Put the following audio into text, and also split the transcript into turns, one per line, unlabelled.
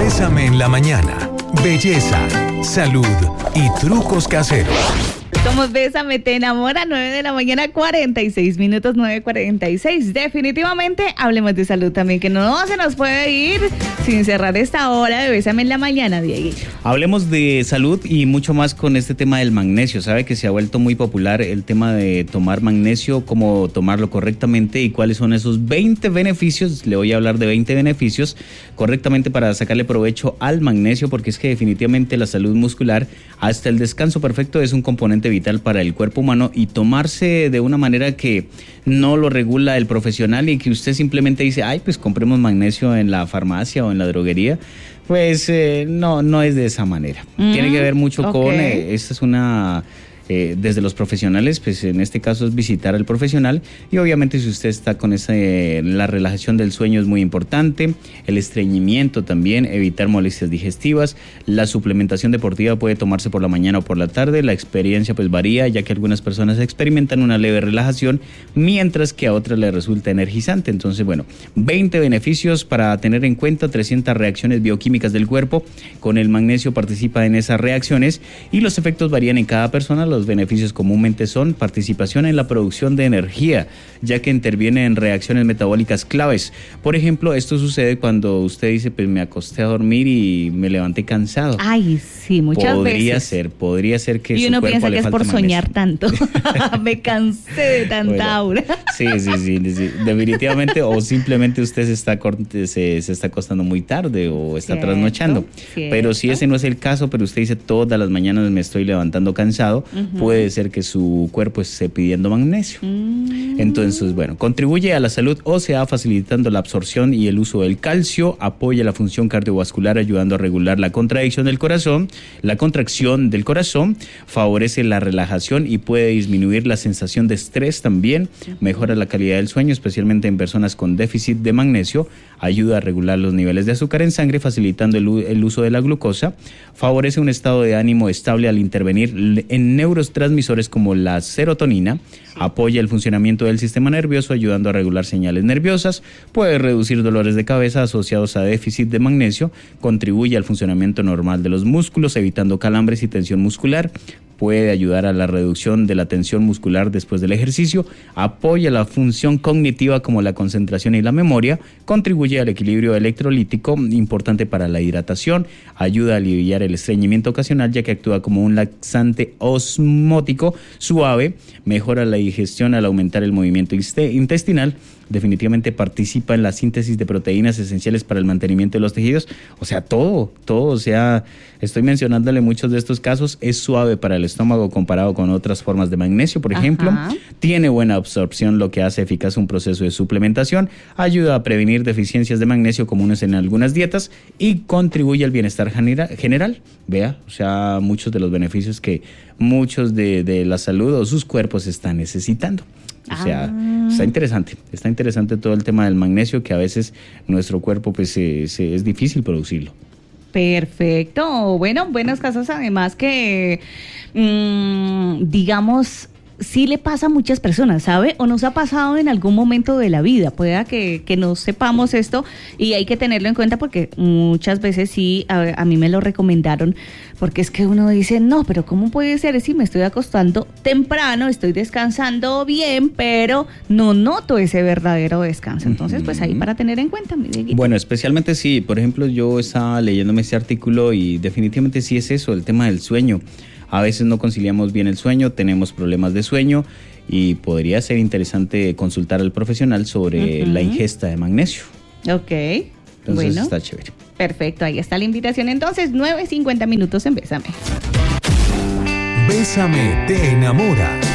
Bésame en la mañana. Belleza, salud y trucos caseros.
Somos Bésame, te enamora, 9 de la mañana, 46 minutos, 9:46. Definitivamente hablemos de salud también, que no se nos puede ir sin cerrar esta hora de Bésame en la mañana, Dieguito.
Hablemos de salud y mucho más con este tema del magnesio. Sabe que se ha vuelto muy popular el tema de tomar magnesio, cómo tomarlo correctamente y cuáles son esos 20 beneficios. Le voy a hablar de 20 beneficios correctamente para sacarle provecho al magnesio, porque es que definitivamente la salud muscular, hasta el descanso perfecto, es un componente vital para el cuerpo humano, y tomarse de una manera que no lo regula el profesional y que usted simplemente dice, ay, pues compremos magnesio en la farmacia o en la droguería, pues no es de esa manera. Tiene que ver mucho con, esta es una... desde los profesionales, pues en este caso es visitar al profesional, y obviamente si usted está con la relajación del sueño es muy importante, el estreñimiento también, evitar molestias digestivas, la suplementación deportiva puede tomarse por la mañana o por la tarde, la experiencia pues varía, ya que algunas personas experimentan una leve relajación, mientras que a otras les resulta energizante. Entonces, bueno, 20 beneficios para tener en cuenta, 300 reacciones bioquímicas del cuerpo, con el magnesio participa en esas reacciones y los efectos varían en cada persona. Los beneficios comúnmente son participación en la producción de energía, ya que interviene en reacciones metabólicas claves. Por ejemplo, esto sucede cuando usted dice, pues me acosté a dormir y me levanté cansado.
Ay, sí, muchas veces.
Podría ser que
y uno piensa que es por soñar tanto. Me cansé de tanta aura.
Sí, definitivamente, o simplemente usted se está acostando muy tarde o está trasnochando. Pero si ese no es el caso, pero usted dice, todas las mañanas me estoy levantando cansado, puede ser que su cuerpo esté pidiendo magnesio. Entonces, bueno, contribuye a la salud ósea facilitando la absorción y el uso del calcio, apoya la función cardiovascular ayudando a regular la contracción del corazón, favorece la relajación y puede disminuir la sensación de estrés también, mejora la calidad del sueño, especialmente en personas con déficit de magnesio, ayuda a regular los niveles de azúcar en sangre facilitando el uso de la glucosa, favorece un estado de ánimo estable al intervenir en neurotransmisores como la serotonina, apoya el funcionamiento del sistema nervioso ayudando a regular señales nerviosas, puede reducir dolores de cabeza asociados a déficit de magnesio, contribuye al funcionamiento normal de los músculos evitando calambres y tensión muscular, puede ayudar a la reducción de la tensión muscular después del ejercicio, apoya la función cognitiva como la concentración y la memoria, contribuye al equilibrio electrolítico, importante para la hidratación, ayuda a aliviar el estreñimiento ocasional ya que actúa como un laxante osmótico suave, mejora la digestión al aumentar el movimiento intestinal, definitivamente participa en la síntesis de proteínas esenciales para el mantenimiento de los tejidos, o sea, todo, o sea, estoy mencionándole muchos de estos casos, es suave para el estómago comparado con otras formas de magnesio, por ejemplo, tiene buena absorción, lo que hace eficaz un proceso de suplementación, ayuda a prevenir deficiencias de magnesio comunes en algunas dietas y contribuye al bienestar general, vea, o sea, muchos de los beneficios que muchos de la salud o sus cuerpos están necesitando. O sea, está interesante todo el tema del magnesio, que a veces nuestro cuerpo pues es difícil producirlo.
Perfecto, bueno, buenos casos además que, digamos, sí le pasa a muchas personas, ¿sabe? O nos ha pasado en algún momento de la vida, pueda que no sepamos esto y hay que tenerlo en cuenta porque muchas veces sí, a mí me lo recomendaron, porque es que uno dice, no, pero ¿cómo puede ser si me estoy acostando temprano, estoy descansando bien, pero no noto ese verdadero descanso? Entonces, pues ahí para tener en cuenta, mi Dieguito.
Bueno, especialmente sí, por ejemplo, yo estaba leyéndome este artículo y definitivamente sí es eso, el tema del sueño. A veces no conciliamos bien el sueño, tenemos problemas de sueño y podría ser interesante consultar al profesional sobre la ingesta de magnesio.
Ok.
Entonces
bueno,
está chévere.
Perfecto, ahí está la invitación. Entonces, 9:50 minutos en Bésame.
Bésame te enamora.